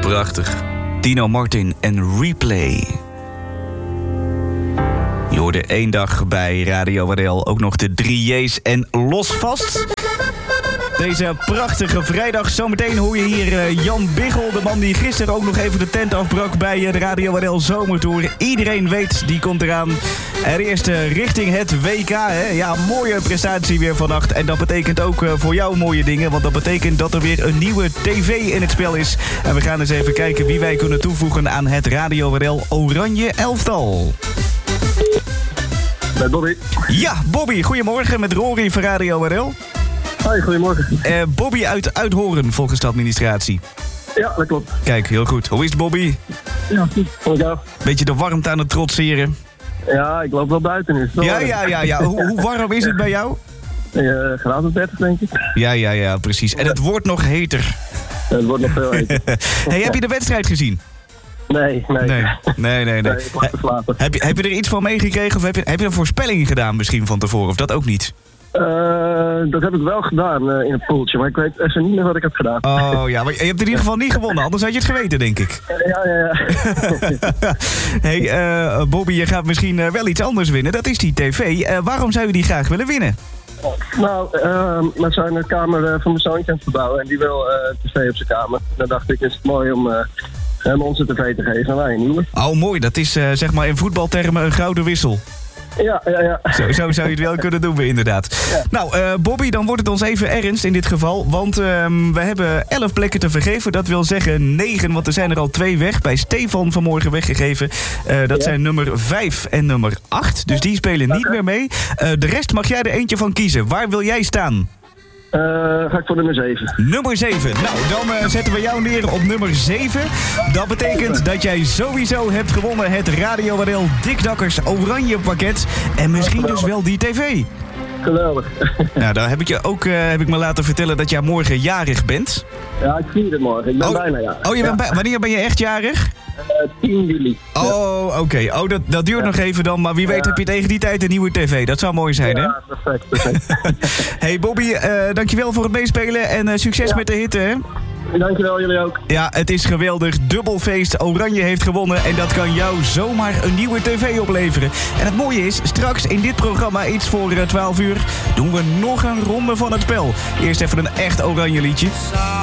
Prachtig. Dino Martin en Replay. Je hoorde 1 dag bij Radio Waddel ook nog de 3 J's en Los Vast. Deze prachtige vrijdag. Zometeen hoor je hier Jan Biggel, de man die gisteren ook nog even de tent afbrak bij de Radio Waddel Zomertour. Iedereen weet, die komt eraan. En eerst richting het WK. Hè? Ja, mooie prestatie weer vannacht. En dat betekent ook voor jou mooie dingen. Want dat betekent dat er weer een nieuwe tv in het spel is. En we gaan eens even kijken wie wij kunnen toevoegen aan het Radio Waddel Oranje elftal. Met Bobby. Ja, Bobby. Goedemorgen met Rory van Radio Waddel. Hoi, goedemorgen. Bobby uit Uithoren volgens de administratie. Ja, dat klopt. Kijk, heel goed. Hoe is het, Bobby? Ja, goed. Voor jou? Beetje de warmte aan het trotseren. Ja, ik loop wel buiten nu. Ja. Hoe warm is het bij jou? Graden 30, denk ik. Ja, precies. En het wordt nog heter. Het wordt nog veel heter. Hey, heb je de wedstrijd gezien? Nee. Ik lag te slapen. Heb je er iets van meegekregen of heb je een voorspelling gedaan misschien van tevoren? Of dat ook niet? Dat heb ik wel gedaan in een poeltje, maar ik weet even niet meer wat ik heb gedaan. Oh ja, maar je hebt in ieder geval niet gewonnen, anders had je het geweten, denk ik. Ja. Hey, Bobby, je gaat misschien wel iets anders winnen. Dat is die tv. Waarom zou je die graag willen winnen? Nou, we zijn de kamer van mijn zoontje aan het verbouwen en die wil tv op zijn kamer. Dan dacht ik, is het mooi om hem onze tv te geven en wij een nieuwe. Oh, mooi. Dat is zeg maar in voetbaltermen een gouden wissel. Ja. Zo zou je het wel kunnen doen, inderdaad. Ja. Nou, Bobby, dan wordt het ons even ernst in dit geval. Want we hebben 11 plekken te vergeven. Dat wil zeggen 9, want er zijn er al 2 weg. Bij Stefan vanmorgen weggegeven. Dat zijn nummer 5 en nummer 8. Dus die spelen niet meer mee. De rest mag jij er eentje van kiezen. Waar wil jij staan? Ga ik voor nummer 7. Nummer 7. Nou, dan zetten we jou neer op nummer 7. Dat betekent dat jij sowieso hebt gewonnen het Radio Waddel Dikdakkers Oranje pakket. En misschien dus wel die tv. Geweldig. Nou, dan heb ik me laten vertellen dat jij morgen jarig bent. Ja, ik vier het morgen. Ik ben bijna jarig. Oh, wanneer ben je echt jarig? 10 juli. Oh, oké. Oh, dat duurt nog even dan. Maar wie weet heb je tegen die tijd een nieuwe tv. Dat zou mooi zijn, hè? Ja, perfect. Hey Bobby, dankjewel voor het meespelen. En succes met de hitte, hè? Dankjewel, jullie ook. Ja, het is geweldig. Dubbelfeest. Oranje heeft gewonnen. En dat kan jou zomaar een nieuwe tv opleveren. En het mooie is, straks in dit programma, iets voor 12 uur... doen we nog een ronde van het spel. Eerst even een echt oranje liedje.